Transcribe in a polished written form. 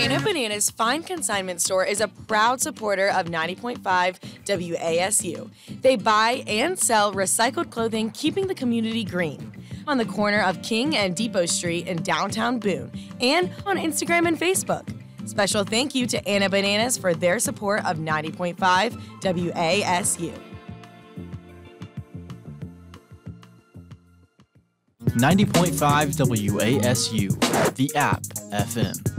Anna Bananas Fine Consignment Store is a proud supporter of 90.5 WASU. They buy and sell recycled clothing, keeping the community green. On the corner of King and Depot Street in downtown Boone, and on Instagram and Facebook. Special thank you to Anna Bananas for their support of 90.5 WASU. 90.5 WASU, the app FM.